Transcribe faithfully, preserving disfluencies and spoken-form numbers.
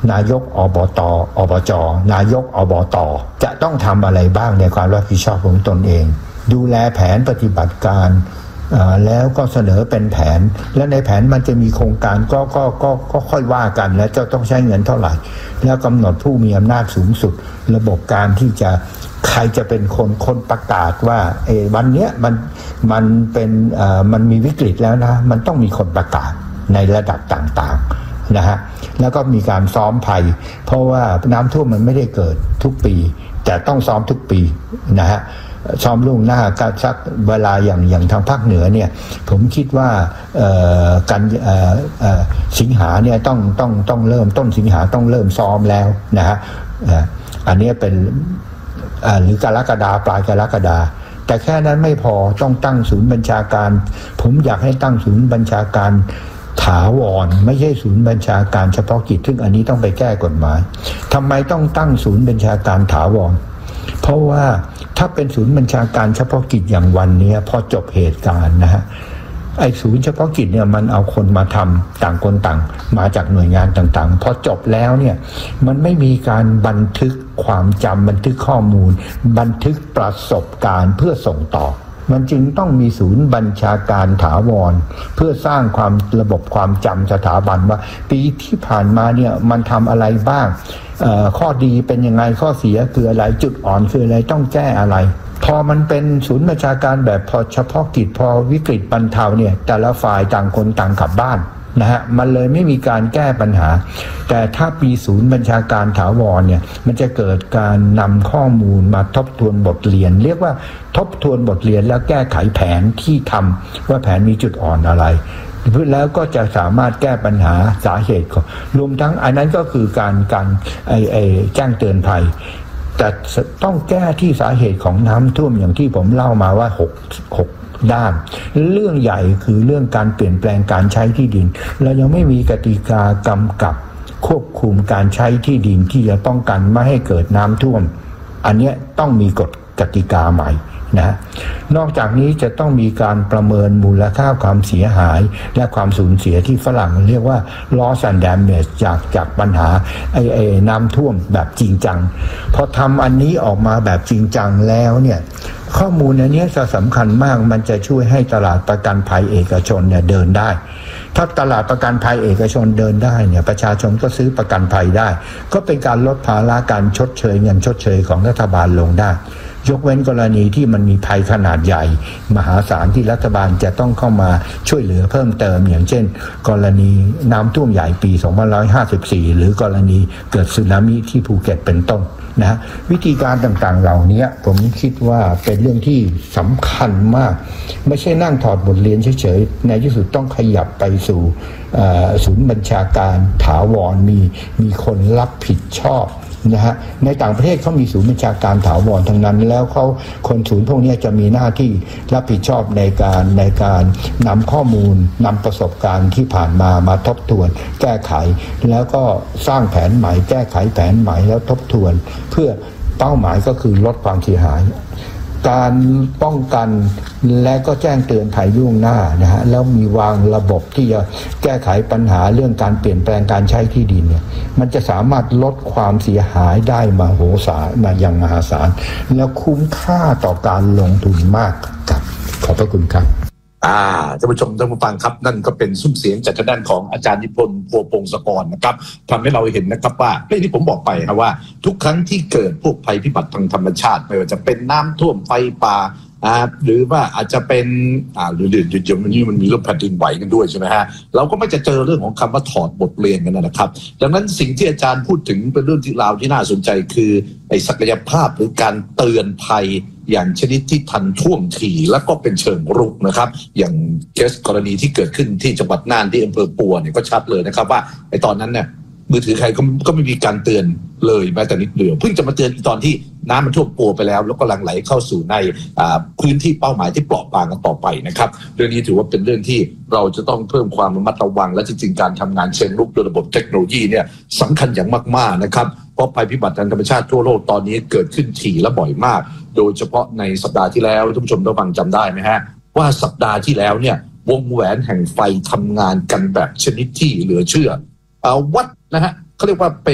นายกอบตอบจนายกอบตจะต้องทำอะไรบ้างในความรับผิดชอบของตนเองดูแลแผนปฏิบัติการแล้วก็เสนอเป็นแผนและในแผนมันจะมีโครงการก็ก็ก็ก็ค่อยว่ากันแล้วจะต้องใช้เงินเท่าไหร่แล้วกำหนดผู้มีอำนาจสูงสุดระบบการที่จะใครจะเป็นคนคนประกาศว่าเอวันเนี้ยมันมันเป็นเอ่อมันมีวิกฤตแล้วนะมันต้องมีคนประกาศในระดับต่างๆนะฮะแล้วก็มีการซ้อมภัยเพราะว่าน้ำท่วมมันไม่ได้เกิดทุกปีแต่ต้องซ้อมทุกปีนะฮะซ้อมล่วงหน้าก็สักเวลาอย่างอย่างทางภาคเหนือเนี่ยผมคิดว่ากันสิงหาเนี่ยต้องต้องต้องเริ่มต้นสิงหาต้องเริ่มซ้อมแล้วนะฮะอันนี้เป็นหรือกรกฎาปลายกรกฎาแต่แค่นั้นไม่พอต้องตั้งศูนย์บัญชาการผมอยากให้ตั้งศูนย์บัญชาการถาวรไม่ใช่ศูนย์บัญชาการเฉพาะกิจซึ่งอันนี้ต้องไปแก้กฎหมายทำไมต้องตั้งศูนย์บัญชาการถาวรเพราะว่าถ้าเป็นศูนย์บัญชาการเฉพาะกิจอย่างวันนี้พอจบเหตุการณ์นะฮะไอ้ศูนย์เฉพาะกิจเนี่ยมันเอาคนมาทำต่างคนต่างมาจากหน่วยงานต่างๆพอจบแล้วเนี่ยมันไม่มีการบันทึกความจำบันทึกข้อมูลบันทึกประสบการณ์เพื่อส่งต่อมันจึงต้องมีศูนย์บัญชาการถาวรเพื่อสร้างความระบบความจำสถาบันว่าปีที่ผ่านมาเนี่ยมันทำอะไรบ้างข้อดีเป็นยังไงข้อเสียคืออะไรจุดอ่อนคืออะไรต้องแก้อะไรพอมันเป็นศูนย์บัญชาการแบบพอเฉพาะกิจพอวิกฤตบรรเทาเนี่ยแต่ละฝ่ายต่างคนต่างกลับบ้านนะฮะมันเลยไม่มีการแก้ปัญหาแต่ถ้ามีศูนย์บัญชาการถาวรเนี่ยมันจะเกิดการนำข้อมูลมาทบทวนบทเรียนเรียกว่าทบทวนบทเรียนแล้วแก้ไขแผนที่ทำว่าแผนมีจุดอ่อนอะไรแล้วก็จะสามารถแก้ปัญหาสาเหตุของรวมทั้งอันนั้นก็คือการการไอไอแจ้งเตือนภัยแต่ต้องแก้ที่สาเหตุของน้ำท่วมอย่างที่ผมเล่ามาว่าหก หกด้านเรื่องใหญ่คือเรื่องการเปลี่ยนแปลงการใช้ที่ดินเรายังไม่มีกติกากำกับควบคุมการใช้ที่ดินที่จะป้องกันไม่ให้เกิดน้ำท่วมอันนี้ต้องมีกฎกติกาใหม่นะนอกจากนี้จะต้องมีการประเมินมูลค่าความเสียหายและความสูญเสียที่ฝรั่งเรียกว่า loss and damage จากจากปัญหาไอ้ไอ้น้ำท่วมแบบจริงจังพอทำอันนี้ออกมาแบบจริงจังแล้วเนี่ยข้อมูลอันนี้จะสำคัญมากมันจะช่วยให้ตลาดประกันภัยเอกชนเนี่ยเดินได้ถ้าตลาดประกันภัยเอกชนเดินได้เนี่ยประชาชนก็ซื้อประกันภัยได้ก็เป็นการลดภาระการชดเชยเงินชดเชยของรัฐบาลลงได้ยกเว้นกรณีที่มันมีภัยขนาดใหญ่มหาศาลที่รัฐบาลจะต้องเข้ามาช่วยเหลือเพิ่มเติมอย่างเช่นกรณีน้ำท่วมใหญ่ปีสองพันห้าร้อยห้าสิบสี่หรือกรณีเกิดสึนามิที่ภูเก็ตเป็นต้นนะวิธีการต่างๆเหล่านี้ผมคิดว่าเป็นเรื่องที่สำคัญมากไม่ใช่นั่งถอดบทเรียนเฉยๆในที่สุดต้องขยับไปสู่ศูนย์บัญชาการถาวรมีมีคนรับผิดชอบนะฮะในต่างประเทศเขามีศูนย์บัญชาการถาวรทั้งนั้นแล้วเขาคนศูนย์พวกนี้จะมีหน้าที่รับผิดชอบในการในการนำข้อมูลนำประสบการณ์ที่ผ่านมามาทบทวนแก้ไขแล้วก็สร้างแผนใหม่แก้ไขแผนใหม่แล้วทบทวนเพื่อเป้าหมายก็คือลดความเสียหายการป้องกันและก็แจ้งเตือนภัยล่วงหน้านะฮะแล้วมีวางระบบที่จะแก้ไขปัญหาเรื่องการเปลี่ยนแปลงการใช้ที่ดินเนี่ยมันจะสามารถลดความเสียหายได้มโหฬารมาอย่างมหาศาลแล้วคุ้มค่าต่อการลงทุนมากครับขอบพระคุณครับอ่าท่านผู้ชมท่านผู้ฟังครับนั่นก็เป็นซุ้มเสียงจากทางด้านของอาจารย์นิพนธ์ภัวพงศกรนะครับทำให้เราเห็นนะครับว่าเรื่องที่ผมบอกไปครับว่าทุกครั้งที่เกิดพวกภัยพิบัติทางธรรมชาติไม่ว่าจะเป็นน้ำท่วมไฟป่าอ่าหรือว่าอาจจะเป็นอ่าหรือเดี๋ยวมันนี้มันมีเรื่องแผ่นดินไหวกันด้วยใช่ไหมฮะเราก็ไม่จะเจอเรื่องของคำว่าถอดบทเรียนกันนะครับดังนั้นสิ่งที่อาจารย์พูดถึงเป็นเรื่องที่ราวที่น่าสนใจคือไอ้ศักยภาพหรือการเตือนภัยอย่างชนิดที่ทันท่วงทีและก็เป็นเชิงรุกนะครับอย่างเคสกรณีที่เกิดขึ้นที่จังหวัดน่านที่อำเภอปัวเนี่ยก็ชัดเลยนะครับว่าไอ้ตอนนั้นเนี่ยมือถือใครก็ก็ไม่มีการเตือนเลยแม้แต่นิดเดียวเพิ่งจะมาเตือนตอนที่น้ำมันท่วมปัวไปแล้วแล้วก็หลั่งไหลเข้าสู่ในพื้นที่เป้าหมายที่เปราะบางกันต่อไปนะครับเรื่องนี้ถือว่าเป็นเรื่องที่เราจะต้องเพิ่มความระมัดระวังและจริงๆการทำงานเชิงรุกโดยระบบเทคโนโลยีเนี่ยสำคัญอย่างมากๆนะครับเพราะภัยพิบัติทางธรรมชาติทั่วโลกตอนนี้เกิดขึ้นถี่และบ่อยมากโดยเฉพาะในสัปดาห์ที่แล้วท่านผู้ชมต้องฟังจำได้ไหมฮะว่าสัปดาห์ที่แล้วเนี่ยวงแหวนแห่งไฟทำงานกันแบบชนิดที่เหลือเชื่อเอาวัดนะฮะเขาเรียกว่าเป็น